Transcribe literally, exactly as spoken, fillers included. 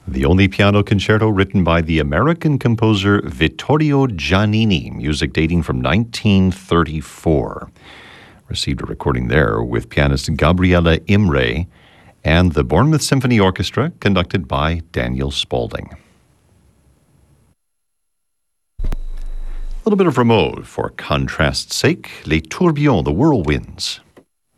The only piano concerto written by the American composer Vittorio Giannini, music dating from nineteen thirty-four. Received a recording there with pianist Gabriele Imre and the Bournemouth Symphony Orchestra, conducted by Daniel Spaulding. A little bit of Rameau for contrast's sake, Les Tourbillons, the Whirlwinds.